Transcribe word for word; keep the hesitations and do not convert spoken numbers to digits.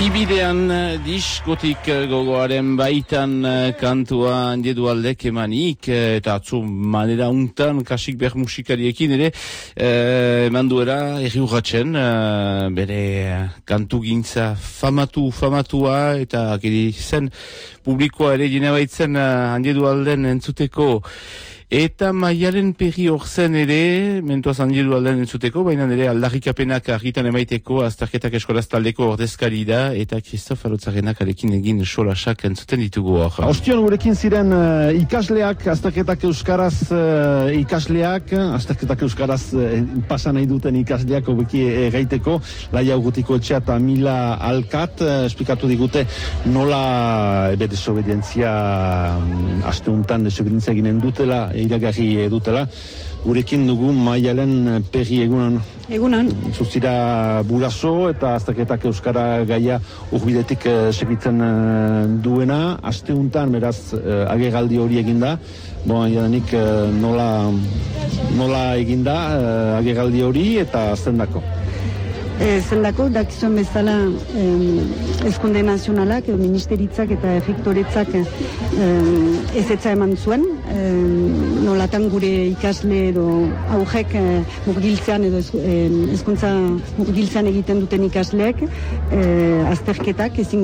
Ibidean diskotik gogoaren baitan kantua handiedu aldek emanik eta atzu manera untan kasik behar musikariekin ere eman duera erri urratzen bere kantu gintza famatu famatua eta geri zen publikoa ere jena baitzen handiedu alden entzuteko. Eta maialen perri orzen ere, mentuaz handiedu alden entzuteko, baina ere aldarrikapenak argitan emaiteko azterketak eskolaz taldeko ordezkari da, eta Kristof Arotzarenak alekin egin solasak entzuten ditugu hor. Ostion gurekin ziren uh, ikasleak, azterketak euskaraz uh, ikasleak, azterketak euskaraz uh, pasa nahi duten ikasleak hobeki egaiteko, Laia Urrutiko etxea eta Mila Alkat, uh, esplikatu digute nola ebe desobedientzia um, asteuntan desobedientzia ginen dutela, iragarri dutela. Gurekin dugu Maialen perri egunan. Egunan. Zuzira burazo eta azterketak euskara gaia urbidetik uh, segitzen uh, duena. Asteuntan, beraz, uh, agerraldi hori eginda. Bon, jadanik uh, nola, nola eginda uh, agerraldi hori eta zendako. E, zendako, dakizuen bezala eh, Ezkunde Nazionalak, eh, Ministeritzak eta Efektoretzak eh, ezetza eman zuen, eh, nolatan gure ikasle edo aurrek eh, murgiltzean edo ez, eh, ezkuntza murgiltzean egiten duten ikasleek eh, azterketak ezin